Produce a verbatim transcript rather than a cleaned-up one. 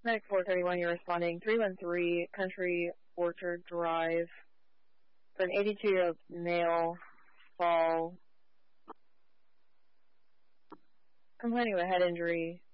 Medic four thirty-one, you're responding. three one three Country Orchard Drive. For an eighty-two-year-old male fall. Complaining of a head injury.